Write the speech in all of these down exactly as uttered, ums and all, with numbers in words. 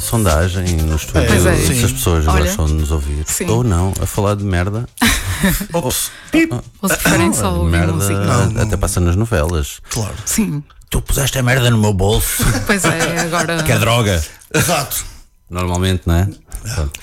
sondagem no estúdio é, se sim. as pessoas Olha, gostam de nos ouvir sim. ou não, a falar de merda. Ops. Ou se preferem só ouvir merda música. Não, não. até passa nas novelas. Claro. Sim, Tu puseste a merda no meu bolso. pois é, agora. Que é droga. Exato. Normalmente, não é? Pronto.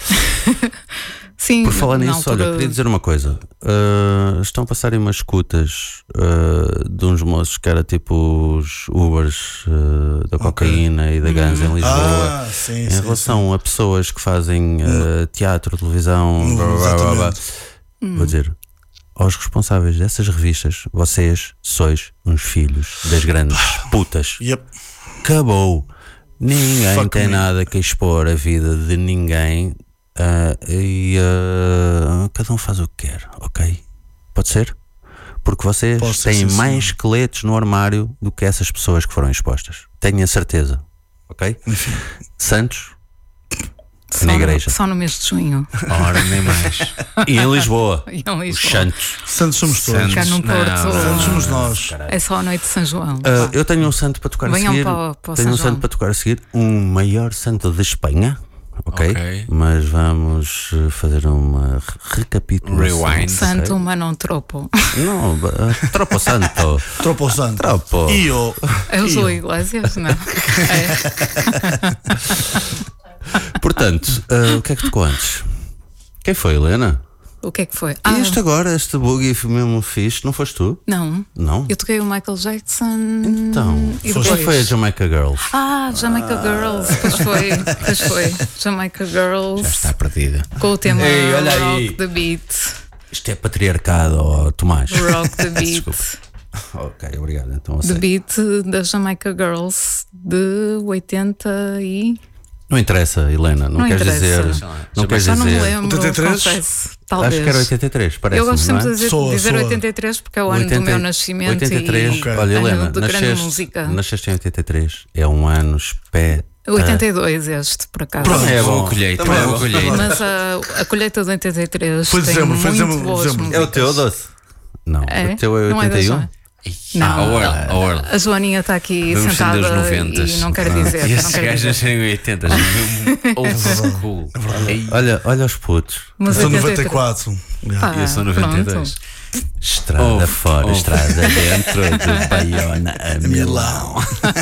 Sim, Por falar na nisso, altura- olha, queria dizer uma coisa. Uh, estão a passarem umas escutas uh, de uns moços que era tipo os Ubers uh, da cocaína e da ganza em Lisboa. Ah, sim, Em sim, relação a pessoas que fazem uh, teatro, televisão, Hum, blá, blá, blá, blá. exatamente. Vou dizer, aos responsáveis dessas revistas, vocês sois uns filhos das grandes putas. Yep. Acabou. Ninguém Fuck tem me. nada que expor a vida de ninguém. Uh, e uh, cada um faz o que quer, ok? Pode ser? Porque vocês Pode ser, têm sim, mais senhor. esqueletos no armário do que essas pessoas que foram expostas. Tenho a certeza, ok? Enfim. Santos, Só na no- igreja. Só no mês de junho. Ora, nem mais. E em Lisboa, E em os Lisboa. santos. Santos somos todos. Cá no Porto. Santos somos nós. É só a noite de São João. Uh, eu tenho um santo para tocar Venham a seguir. para o- para o tenho São um João. santo para tocar a seguir. Um maior santo de Espanha. Okay? Ok. Mas vamos uh, fazer uma re- recapitulação. Rewind. Santo, mas não tropo. Não, uh, tropo santo. Tropa o santo. Tropo. E eu. É o E Júlio eu. Iglesias? Não. É. Portanto, uh, o que é que tocou antes? Quem foi, Helena? O que é que foi? Ah, este agora, este boogie mesmo fixe, não foste tu? Não. Não? Eu toquei o Michael Jackson. Então, e quem depois? foi a Jamaica Girls? Ah, Jamaica Girls. Pois foi. Pois foi. Jamaica Girls. Já está perdida. Com o tema Ei, olha Rock aí. the Beat. Isto é patriarcado, ó, Tomás. Rock the Beat. Desculpa. Ok, obrigado. Então, The aceito. Beat da Jamaica Girls de oitenta e. Não interessa, Helena, não, Não queres interessa. dizer. Não queres Já não me dizer. lembro, oitenta e três? confesso. Talvez. Acho que era oitenta e três, parece. Eu gosto sempre não é? de dizer, Soa, dizer soa. oitenta e três porque é o ano do meu nascimento oitenta e três, e Ok. olha, ano Helena, de grande nasceste, música. nasceste em oitenta e três, é um ano espetacular. oitenta e dois este, por acaso. Pronto. É bom. Boa colheita, Também é boa bom. colheita. Mas a, a colheita de oitenta e três Foi tem dezembro, foi muito dezembro, boas dezembro. músicas. É o teu, Doce? Não, É? o teu é Não é da oitenta e um? Joana? Ah, a Orla, a Orla. A Joaninha está aqui Vamos sentada dos noventas. e não quer Ah. dizer. E não esses quer gajos dizer. nasceram em oitenta, já mesmo old school. Ei, Olha, olha os putos. Mas Sou oitenta e noventa e três. quatro. Yeah. Ah, eu sou noventa e dois. pronto. Estrada Oh, fora, oh. estrada dentro, de Baiona a Milão.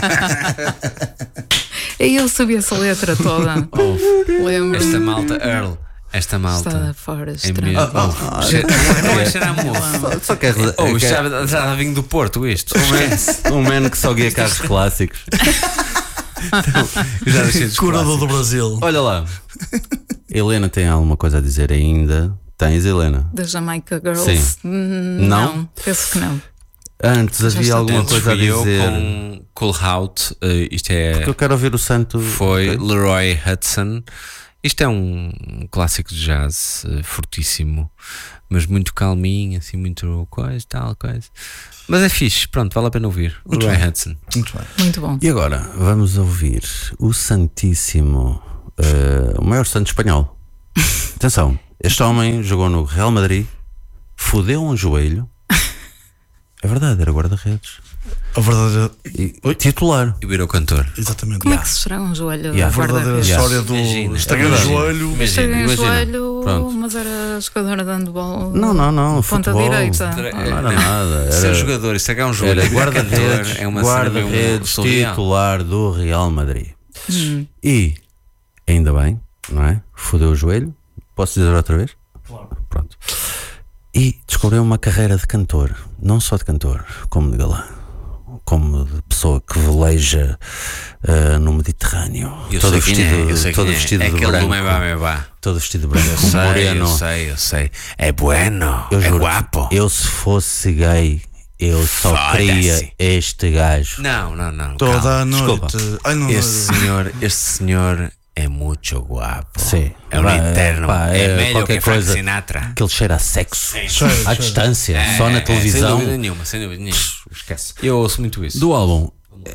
E eu sabia essa letra toda. Lembro. Esta malta, Earl, esta Está malta. fora, É estranho. mesmo. Oh, cheira- não é cheirar a mofo. Só, só quer, Oh, é isto que- já, já vinho do Porto, isto. um man que só guia carros clássicos. Eu já deixei dos Curador clássicos. do Brasil. Olha lá. Helena tem alguma coisa a dizer ainda? Tens, Helena? Da Jamaica Girls? Sim. Hum, Não? não, penso que não. Antes havia está alguma Antes coisa a fui eu dizer. com Cool Hout, eh, isto é. Porque eu quero ouvir o santo. Foi Ok. Leroy Hudson. Isto é um clássico de jazz eh, fortíssimo, mas muito calminho, assim, muito coisa, tal, coisa. Mas é fixe, pronto, vale a pena ouvir. Muito Leroy bem. Hudson. Muito bem. Muito bom. E agora vamos ouvir o Santíssimo, eh, o maior santo espanhol. Atenção, este homem jogou no Real Madrid, fodeu um joelho. É verdade, era guarda-redes. A verdadeira. E titular. E virou cantor. Exatamente. Como é que se estraga um joelho? Yeah. A a verdadeira guarda-redes? história do Imagina. estragar o Imagina. joelho. Imagina, Estraguei um imagina. joelho, Pronto. mas era jogadora de handball. Não, não, não. Ponta futebol. direita. Não, não era nada. Ser Era, jogador e sacar um joelho era e virar cantor guarda-redes, é uma cena mesmo guarda-redes surreal. titular do Real Madrid. Hum. E, ainda bem, não é? Fodeu o joelho. Posso dizer outra vez? Claro. Pronto. E descobriu uma carreira de cantor. Não só de cantor, como de galã. Como de pessoa que veleja uh, no Mediterrâneo. Eu todo sei quem vestido, é, eu sei todo quem é. vestido É de aquele branco. do Mebá Mebá. Todo vestido de branco, Eu como sei, moreno. eu sei, eu sei. É bueno, Eu é juro, guapo. eu se fosse gay, eu só Foda-se. queria este gajo. Não, não, não. Toda calma. a noite. Desculpa. Ai, não, Este senhor, este senhor é muito guapo. Sim. É um Pá, eterno. pá, é é melhor qualquer que Frank coisa. Sinatra. Aquele cheiro a sexo. Cheiro, À cheiro. distância, É, só na é, televisão. Sem dúvida nenhuma, sem dúvida nenhuma. Esquece. Eu ouço muito isso. Do álbum.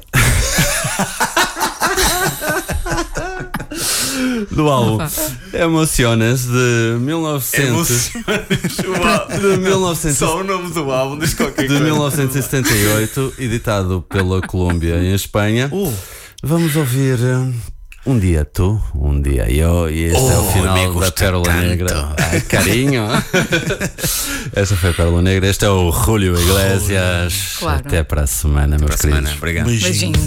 Do álbum Emociona-se de mil e novecentos de mil e novecentos Só o nome do álbum diz qualquer de mil novecentos e setenta e oito, editado pela Colômbia em Espanha. Uh, Vamos ouvir uh, Um dia tu, um dia eu, e este é o Oh, final me da gusta Pérola tanto. Negra. Ai, carinho. Esta foi a Pérola Negra. Este é o Julio Iglesias. Claro. Até para a semana, meus Para a semana. queridos. Obrigado. Beijinho. Beijinho.